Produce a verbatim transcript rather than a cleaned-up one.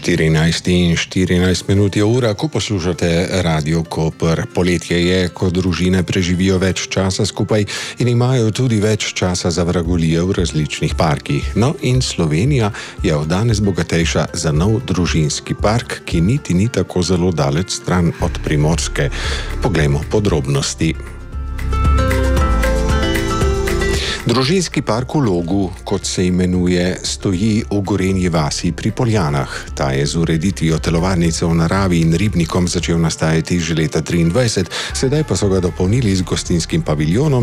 štirinajst in štirinajst minut je ura, ko poslušate Radio Koper. Poletje je, ko družine preživijo več časa skupaj in imajo tudi več časa za vragolije v različnih parkih. No in Slovenija je od danes bogatejša za nov družinski park, ki niti ni tako zelo daleč stran od Primorske. Poglejmo podrobnosti. Družinski park v Logu, kot se imenuje, stoji v Gorenji vasi pri Poljanah. Ta je z ureditvijo telovadnice v naravi in ribnikom začel nastajati že leta triindvajset, sedaj pa so ga dopolnili z gostinskim paviljonom